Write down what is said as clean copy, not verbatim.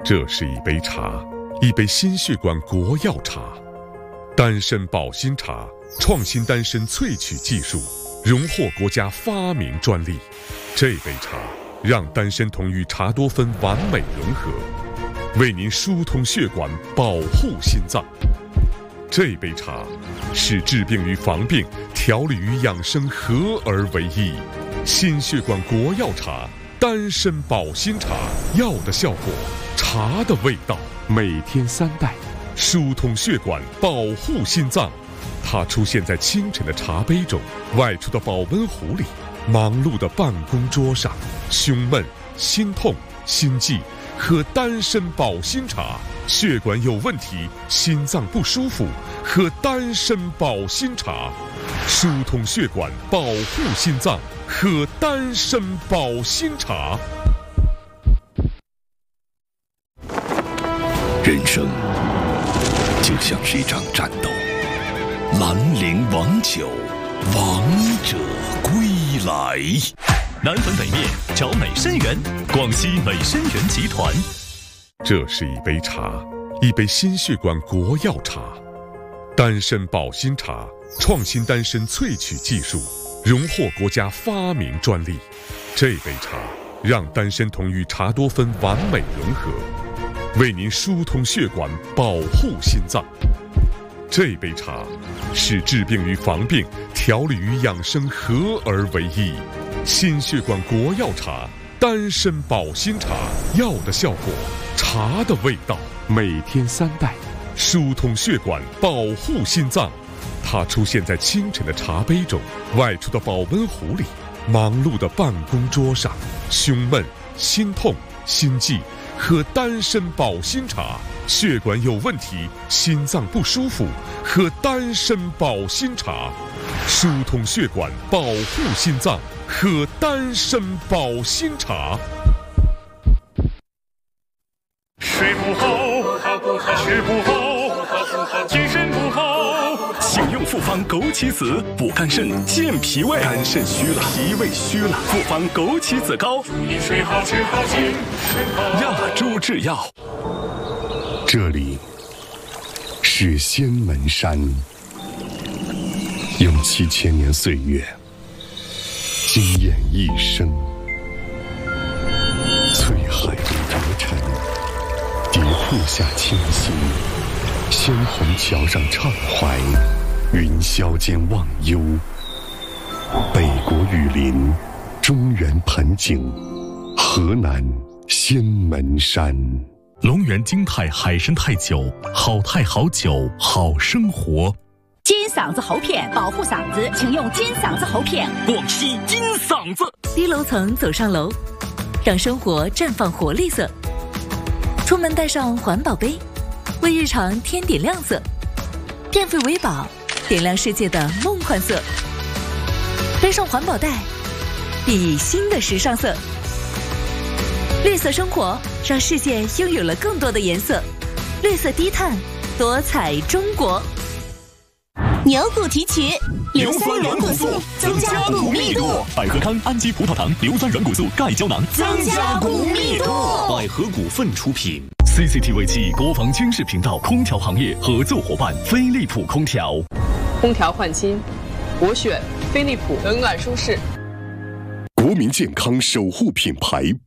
这是一杯茶，一杯心血管国药茶，丹参保心茶，创新丹参萃取技术，荣获国家发明专利。这杯茶让丹参酮与茶多酚完美融合，为您疏通血管，保护心脏。这杯茶是治病与防病、调理与养生合而为一。心血管国药茶，丹参保心茶，药的效果，茶的味道，每天3袋，疏通血管，保护心脏。它出现在清晨的茶杯中，外出的保温壶里，忙碌的办公桌上。胸闷、心痛、心悸，喝丹参保心茶；血管有问题、心脏不舒服，喝丹参保心茶。疏通血管，保护心脏，喝丹参保心茶。 人生就像是一场战斗，兰陵王酒，王者归来。南汾北面找美参园，广西美参园集团。 这是一杯茶，一杯心血管国药茶，丹参保心茶，创新丹参萃取技术，荣获国家发明专利。这杯茶让丹参酮与茶多酚完美融合，为您疏通血管，保护心脏。这杯茶是治病与防病、调理与养生合而为一。心血管国药茶，丹参保心茶，药的效果，茶的味道，每天3袋，疏通血管，保护心脏。它出现在清晨的茶杯中，外出的保温壶里，忙碌的办公桌上。胸闷、心痛、心悸，喝丹参保心茶；血管有问题、心脏不舒服，喝丹参保心茶。疏通血管，保护心脏，喝丹参保心茶。 睡不好，吃不好，精神不好。 请用复方枸杞子补肝肾、健脾胃。肝肾虚了，脾胃虚了，复方枸杞子膏。 注意睡好，吃好，精神好。 亚洲制药。 这里是仙门山，用7000年岁月惊艳一生。翠海里折尘，蝶瀑下清新，鲜红桥上畅怀，云霄间忘忧。北国雨林，中原盆景，河南仙门山。 龙源金泰海参泰酒，好泰好酒好生活。 金嗓子喉片保护嗓子，请用金嗓子喉片。 广西金嗓子。 低楼层走上楼，让生活绽放活力色。出门带上环保杯，为日常添点亮色。电费为宝，点亮世界的梦幻色。背上环保袋，熠熠新的时尚色。绿色生活，让世界拥有了更多的颜色。绿色低碳，多彩中国。 牛骨提取， 硫酸软骨素增加骨密度。百合康氨基葡萄糖硫酸软骨素钙胶囊增加骨密度。 百合股份出品。CCTV 7国防军事频道空调行业合作伙伴飞利浦空调。 空调换新，我选飞利浦，冷暖舒适。 国民健康守护品牌